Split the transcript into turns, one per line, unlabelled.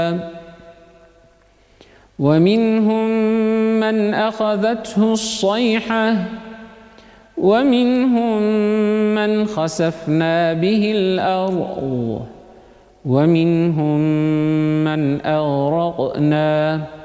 ومنهم من أخذته الصيحة ومنهم من خسفنا به الأرض ومنهم من أغرقنا